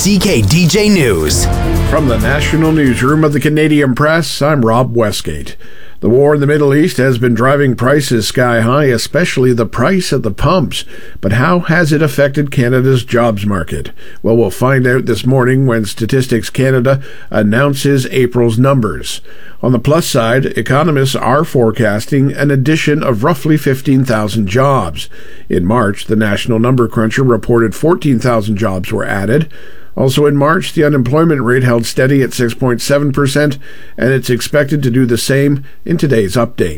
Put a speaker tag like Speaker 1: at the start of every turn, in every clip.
Speaker 1: CKDJ News.
Speaker 2: From the National Newsroom of the Canadian Press, I'm Rob Westgate. The war in the Middle East has been driving prices sky high, especially the price at the pumps. But how has it affected Canada's jobs market? Well, we'll find out this morning when Statistics Canada announces April's numbers. On the plus side, economists are forecasting an addition of roughly 15,000 jobs. In March, the National Number Cruncher reported 14,000 jobs were added. Also in March, the unemployment rate held steady at 6.7%, and it's expected to do the same in today's update.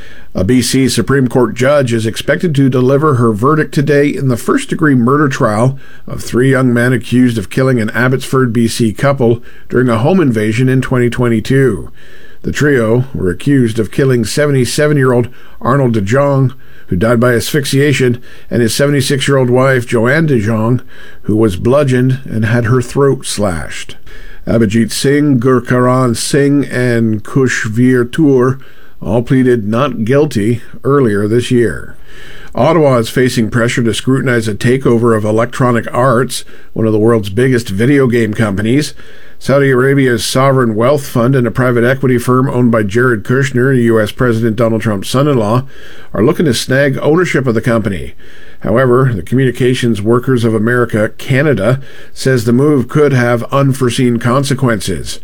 Speaker 2: A BC Supreme Court judge is expected to deliver her verdict today in the first-degree murder trial of 3 young men accused of killing an Abbotsford, BC couple during a home invasion in 2022. The trio were accused of killing 77-year-old Arnold de Jong, who died by asphyxiation, and his 76-year-old wife, Joanne de Jong, who was bludgeoned and had her throat slashed. Abhijit Singh, Gurkaran Singh, and Kushveer Toor all pleaded not guilty earlier this year. Ottawa is facing pressure to scrutinize a takeover of Electronic Arts, one of the world's biggest video game companies. Saudi Arabia's sovereign wealth fund and a private equity firm owned by Jared Kushner, U.S. President Donald Trump's son-in-law, are looking to snag ownership of the company. However, the Communications Workers of America, Canada, says the move could have unforeseen consequences.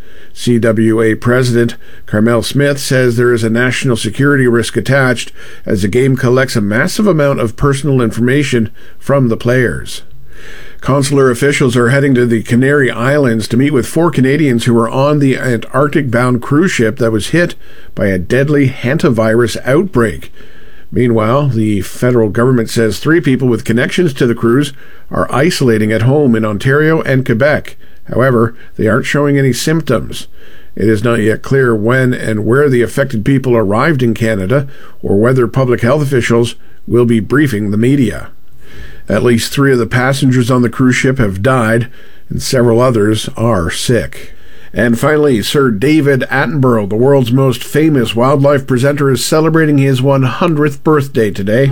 Speaker 2: CWA President Carmel Smith says there is a national security risk attached as the game collects a massive amount of personal information from the players. Consular officials are heading to the Canary Islands to meet with 4 Canadians who were on the Antarctic-bound cruise ship that was hit by a deadly hantavirus outbreak. Meanwhile, the federal government says 3 people with connections to the cruise are isolating at home in Ontario and Quebec. However, they aren't showing any symptoms. It is not yet clear when and where the affected people arrived in Canada or whether public health officials will be briefing the media. At least 3 of the passengers on the cruise ship have died, and several others are sick. And finally, Sir David Attenborough, the world's most famous wildlife presenter, is celebrating his 100th birthday today.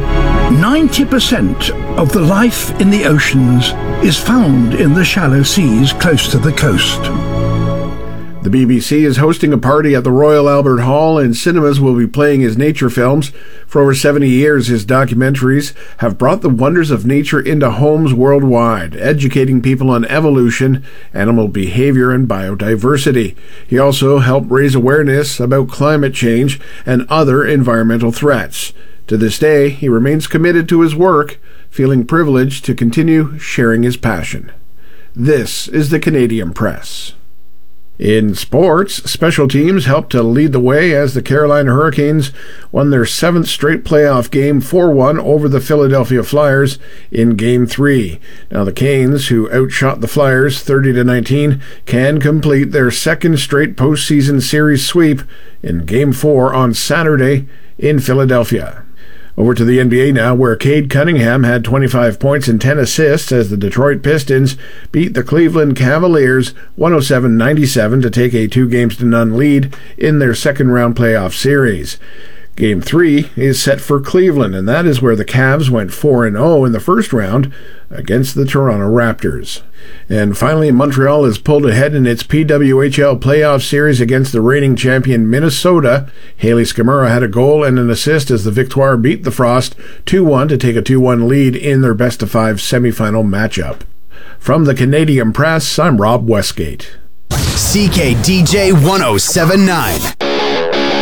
Speaker 3: 90% of the life in the oceans is found in the shallow seas close to the coast.
Speaker 2: The BBC is hosting a party at the Royal Albert Hall, and cinemas will be playing his nature films. For over 70 years, his documentaries have brought the wonders of nature into homes worldwide, educating people on evolution, animal behavior, and biodiversity. He also helped raise awareness about climate change and other environmental threats. To this day, he remains committed to his work, feeling privileged to continue sharing his passion. This is the Canadian Press. In sports, special teams helped to lead the way as the Carolina Hurricanes won their 7th straight playoff game 4-1 over the Philadelphia Flyers in Game 3. Now the Canes, who outshot the Flyers 30-19, can complete their 2nd straight postseason series sweep in Game 4 on Saturday in Philadelphia. Over to the NBA now, where Cade Cunningham had 25 points and 10 assists as the Detroit Pistons beat the Cleveland Cavaliers 107-97 to take a 2-0 lead in their second-round playoff series. Game 3 is set for Cleveland, and that is where the Cavs went 4-0 in the first round against the Toronto Raptors. And finally, Montreal has pulled ahead in its PWHL playoff series against the reigning champion Minnesota. Haley Scamura had a goal and an assist as the Victoire beat the Frost 2-1 to take a 2-1 lead in their best-of-5 semifinal matchup. From the Canadian Press, I'm Rob Westgate.
Speaker 1: CKDJ 1079.